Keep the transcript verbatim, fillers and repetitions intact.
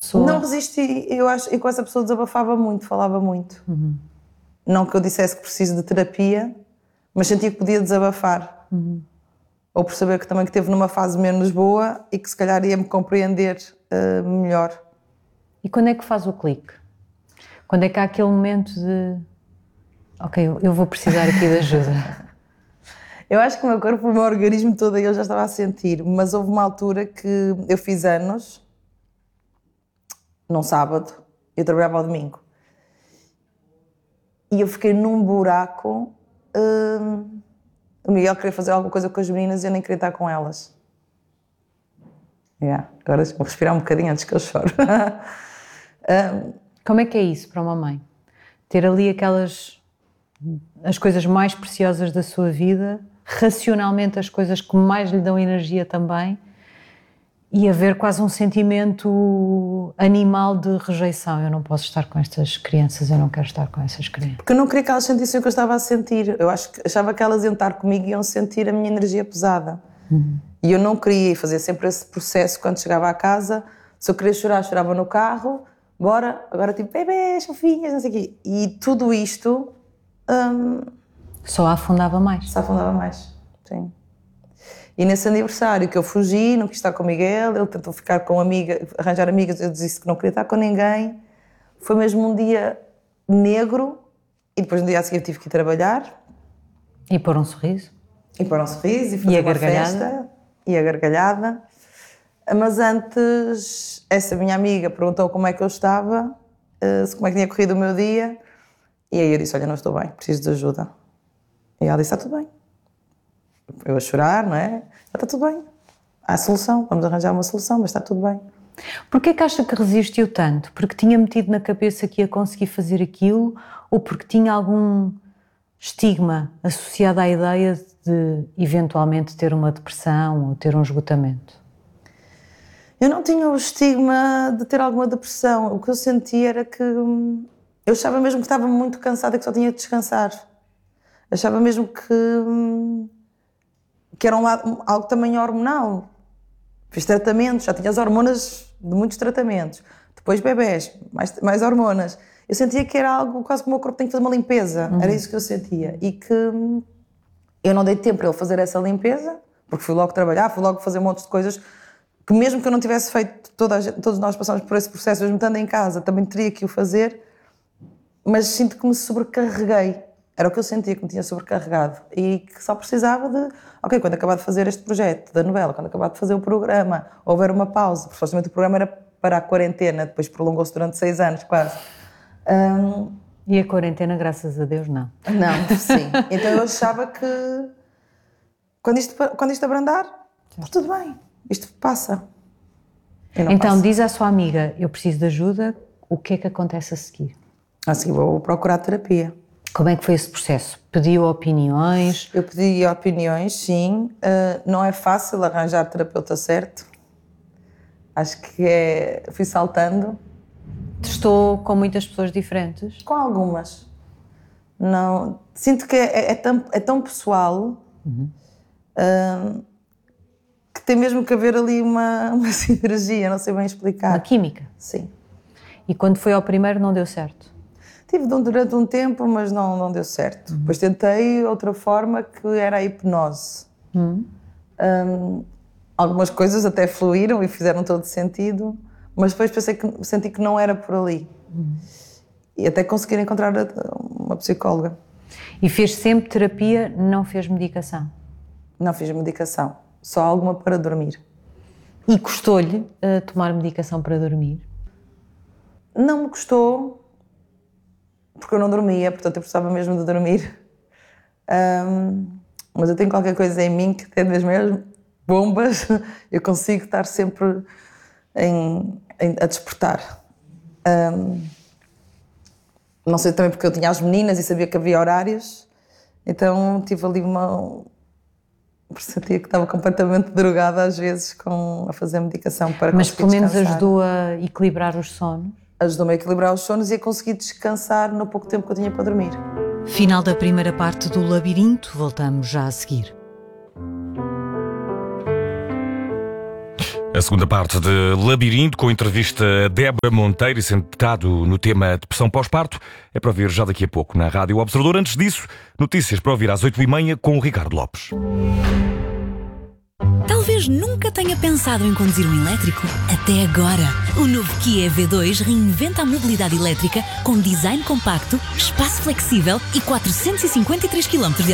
pessoa? Não resisti, eu acho, e com essa pessoa desabafava muito, falava muito. Uhum. Não que eu dissesse que preciso de terapia, mas sentia que podia desabafar. Uhum. Ou perceber que também que esteve numa fase menos boa e que se calhar ia-me compreender uh, melhor. E quando é que faz o clique? Quando é que há aquele momento de... Ok, eu vou precisar aqui de ajuda. Eu acho que o meu corpo, o meu organismo todo eu já estava a sentir, mas houve uma altura que eu fiz anos, num sábado, eu trabalhava ao domingo, e eu fiquei num buraco. Hum, o Miguel queria fazer alguma coisa com as meninas e eu nem queria estar com elas. Yeah. Agora vou respirar um bocadinho antes que eu choro. um, Como é que é isso para uma mãe? Ter ali aquelas... as coisas mais preciosas da sua vida, racionalmente as coisas que mais lhe dão energia também, e haver quase um sentimento animal de rejeição. Eu não posso estar com estas crianças, eu não quero estar com essas crianças. Porque eu não queria que elas sentissem o que eu estava a sentir. Eu acho que, achava que elas iam estar comigo e iam sentir a minha energia pesada. Uhum. E eu não queria fazer sempre esse processo quando chegava à casa. Se eu queria chorar, chorava no carro. Bora, agora tipo, bebês, fofinhas, não sei o quê. E tudo isto... Hum, só afundava mais. Só afundava mais, sim. E nesse aniversário que eu fugi, não quis estar com o Miguel, ele tentou ficar com amiga, arranjar amigas, eu disse que não queria estar com ninguém. Foi mesmo um dia negro e depois no dia a seguir tive que ir trabalhar. E pôr um sorriso. E pôr um sorriso e fazer e uma festa. E a gargalhada. Mas antes, essa minha amiga perguntou como é que eu estava, como é que tinha corrido o meu dia. E aí eu disse, olha, não estou bem, preciso de ajuda. E ela disse, está tudo bem. Eu a chorar, não é? Está tudo bem. Há solução, vamos arranjar uma solução, mas está tudo bem. Porquê que acha que resistiu tanto? Porque tinha metido na cabeça que ia conseguir fazer aquilo ou porque tinha algum estigma associado à ideia de eventualmente ter uma depressão ou ter um esgotamento? Eu não tinha o estigma de ter alguma depressão. O que eu sentia era que eu achava mesmo que estava muito cansada e que só tinha de descansar. Achava mesmo que, que era um lado, algo também hormonal. Fiz tratamentos, já tinha as hormonas de muitos tratamentos. Depois bebés, mais, mais hormonas. Eu sentia que era algo quase que o meu corpo tem que fazer uma limpeza. Uhum. Era isso que eu sentia. E que eu não dei tempo para ele fazer essa limpeza, porque fui logo trabalhar, fui logo fazer um monte de coisas que mesmo que eu não tivesse feito, toda a gente, todos nós passamos por esse processo, mesmo estando em casa, também teria que o fazer, mas sinto que me sobrecarreguei. Era o que eu sentia, que me tinha sobrecarregado e que só precisava de, ok, quando acabar de fazer este projeto da novela, quando acabar de fazer o programa, houver uma pausa, porque supostamente o programa era para a quarentena, depois prolongou-se durante seis anos quase. Um, e a quarentena, graças a Deus, não. Não, sim. Então eu achava que quando isto, quando isto abrandar, tudo bem, isto passa. Então passo. Diz à sua amiga, eu preciso de ajuda, o que é que acontece a seguir? A seguir vou procurar terapia. Como é que foi esse processo? Pediu opiniões? Eu pedi opiniões, sim. Uh, não é fácil arranjar terapeuta certo. Acho que é... fui saltando. Testou com muitas pessoas diferentes? Com algumas. Não... Sinto que é, é, tão, é tão pessoal uhum. uh, que tem mesmo que haver ali uma, uma sinergia, não sei bem explicar. Uma química? Sim. E quando foi ao primeiro não deu certo? Tive durante um tempo, mas não, não deu certo. Uhum. Depois tentei outra forma, que era a hipnose. Uhum. Um, algumas coisas até fluíram e fizeram todo sentido, mas depois pensei que, senti que não era por ali. Uhum. E até conseguir encontrar uma psicóloga. E fez sempre terapia, não fez medicação? Não fiz medicação, só alguma para dormir. E custou-lhe uh, tomar medicação para dormir? Não me custou, porque eu não dormia, portanto eu precisava mesmo de dormir. Um, mas eu tenho qualquer coisa em mim que até das minhas bombas eu consigo estar sempre em, em, a despertar. Um, não sei também porque eu tinha as meninas e sabia que havia horários, então tive ali uma... sentia que estava completamente drogada às vezes com, a fazer medicação para Mas conseguir descansar. Mas pelo menos ajudou a equilibrar os sonos? Ajudou-me a equilibrar os sonos e a conseguir descansar no pouco tempo que eu tinha para dormir. Final da primeira parte do Labirinto, voltamos já a seguir. A A segunda parte de Labirinto, com a entrevista a Débora Monteiro e centrado no tema depressão pós-parto, é para ouvir já daqui a pouco na Rádio Observador. Antes disso, notícias para ouvir às oito e meia com o Ricardo Lopes. Talvez nunca tenha pensado em conduzir um elétrico. Até agora. O novo Kia E V dois reinventa a mobilidade elétrica com design compacto, espaço flexível e quatrocentos e cinquenta e três quilómetros de